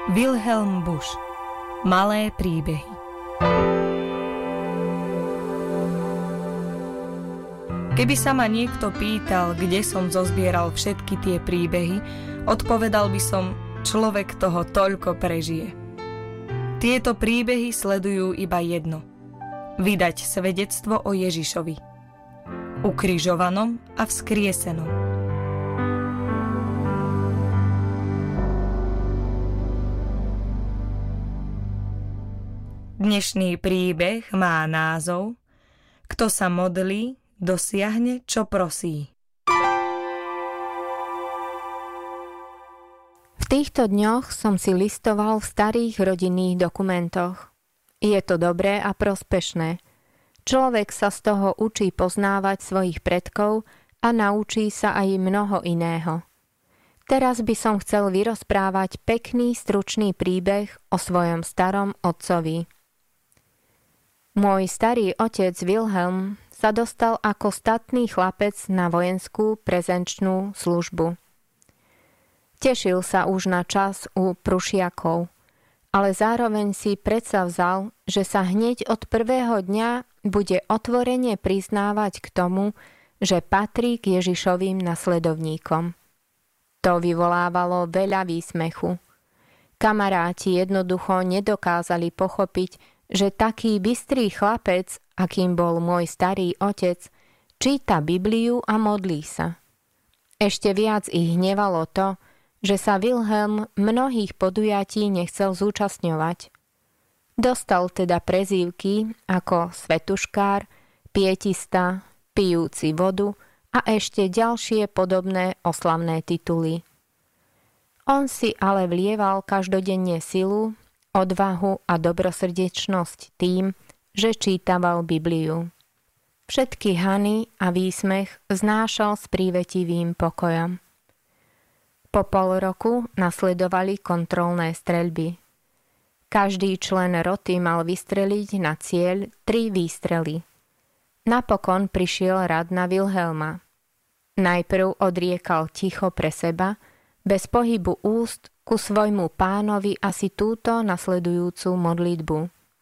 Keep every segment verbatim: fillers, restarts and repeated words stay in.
Wilhelm Busch. Malé príbehy. Keby sa ma niekto pýtal, kde som zozbieral všetky tie príbehy, odpovedal by som, človek toho toľko prežije. Tieto príbehy sledujú iba jedno. Vydať svedectvo o Ježišovi. Ukrižovanom a vzkriesenom. Dnešný príbeh má názov Kto sa modlí, dosiahne, čo prosí. V týchto dňoch som si listoval v starých rodinných dokumentoch. Je to dobré a prospešné. Človek sa z toho učí poznávať svojich predkov a naučí sa aj mnoho iného. Teraz by som chcel vyrozprávať pekný, stručný príbeh o svojom starom otcovi. Môj starý otec Wilhelm sa dostal ako statný chlapec na vojenskú prezenčnú službu. Tešil sa už na čas u prušiakov, ale zároveň si predsavzal, že sa hneď od prvého dňa bude otvorene priznávať k tomu, že patrí k Ježišovým nasledovníkom. To vyvolávalo veľa výsmechu. Kamaráti jednoducho nedokázali pochopiť, že taký bystrý chlapec, akým bol môj starý otec, číta Bibliu a modlí sa. Ešte viac ich hnevalo to, že sa Wilhelm mnohých podujatí nechcel zúčastňovať. Dostal teda prezývky ako svetuškár, pietista, pijúci vodu a ešte ďalšie podobné oslavné tituly. On si ale vlieval každodenne silu, odvahu a dobrosrdečnosť tým, že čítaval Bibliu. Všetky hany a výsmech znášal s prívetivým pokojom. Po pol roku nasledovali kontrolné streľby. Každý člen roty mal vystreliť na cieľ tri výstrely. Napokon prišiel rad na Wilhelma. Najprv odriekal ticho pre seba, bez pohybu úst, ku svojmu pánovi asi túto nasledujúcu modlitbu.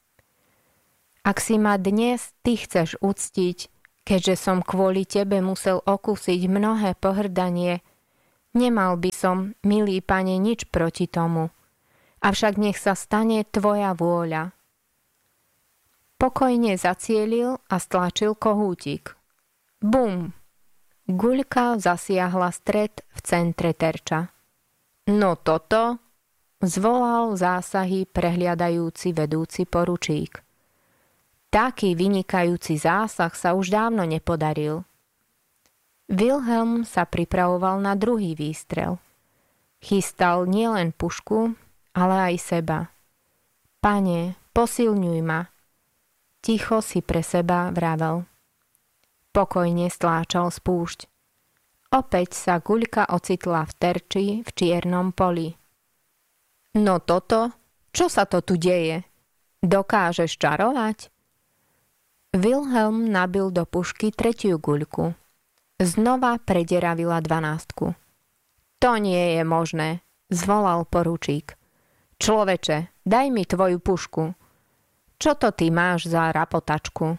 Ak si ma dnes ty chceš uctiť, keďže som kvôli tebe musel okúsiť mnohé pohrdanie, nemal by som, milý pane, nič proti tomu. Avšak nech sa stane tvoja vôľa. Pokojne zacielil a stlačil kohútik. Bum! Guľka zasiahla stred v centre terča. No toto, zvolal zásahy prehliadajúci vedúci poručík. Taký vynikajúci zásah sa už dávno nepodaril. Wilhelm sa pripravoval na druhý výstrel. Chystal nielen pušku, ale aj seba. Pane, posilňuj ma. Ticho si pre seba vravel. Pokojne stláčal spúšť. Opäť sa guľka ocitla v terči v čiernom poli. No toto? Čo sa to tu deje? Dokážeš čarovať? Wilhelm nabil do pušky tretiu guľku. Znova prederavila dvanástku. To nie je možné, zvolal poručík. Človeče, daj mi tvoju pušku. Čo to ty máš za rapotačku?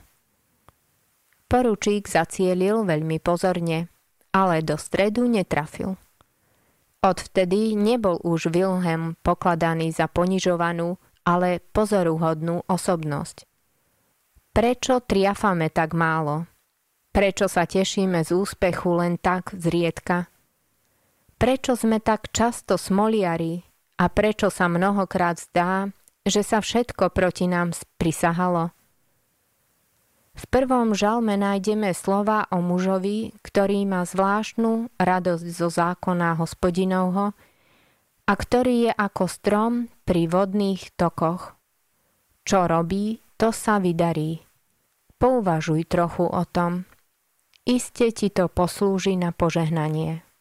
Poručík zacielil veľmi pozorne, ale do stredu netrafil. Odvtedy nebol už Wilhelm pokladaný za ponižovanú, ale pozoruhodnú osobnosť. Prečo triafame tak málo? Prečo sa tešíme z úspechu len tak zriedka? Prečo sme tak často smoliari a prečo sa mnohokrát zdá, že sa všetko proti nám prisahalo? V prvom žalme nájdeme slova o mužovi, ktorý má zvláštnu radosť zo zákona Hospodinovho a ktorý je ako strom pri vodných tokoch. Čo robí, to sa vydarí. Pouvažuj trochu o tom. Iste ti to poslúži na požehnanie.